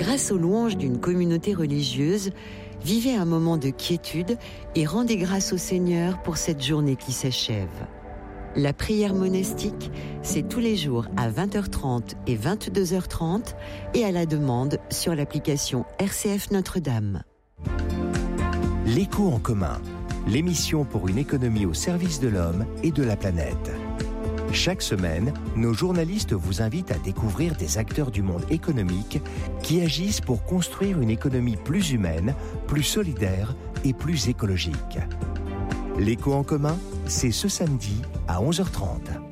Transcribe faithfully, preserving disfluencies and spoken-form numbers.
grâce aux louanges d'une communauté religieuse, vivez un moment de quiétude et rendez grâce au Seigneur pour cette journée qui s'achève. La prière monastique, c'est tous les jours à vingt heures trente et vingt-deux heures trente et à la demande sur l'application R C F Notre-Dame. L'écho en commun, l'émission pour une économie au service de l'homme et de la planète. Chaque semaine, nos journalistes vous invitent à découvrir des acteurs du monde économique qui agissent pour construire une économie plus humaine, plus solidaire et plus écologique. L'écho en commun, c'est ce samedi à onze heures trente.